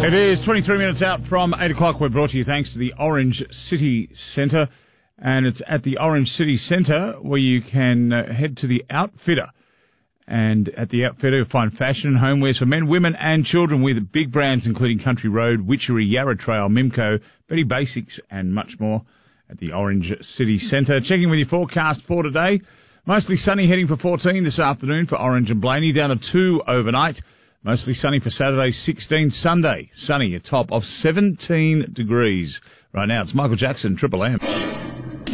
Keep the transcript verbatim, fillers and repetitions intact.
It is twenty-three minutes out from eight o'clock. We're brought to you thanks to the Orange City Centre. And it's at the Orange City Centre where you can uh, head to the Outfitter. And at the Outfitter, you'll find fashion and homewares for men, women and children with big brands including Country Road, Witchery, Yarra Trail, Mimco, Betty Basics and much more at the Orange City Centre. Checking with your forecast for today. Mostly sunny, heading for fourteen this afternoon for Orange and Blaney, down to two overnight. Mostly sunny for Saturday, sixteen. Sunday, sunny, a top of seventeen degrees. Right now, it's Michael Jackson, Triple M.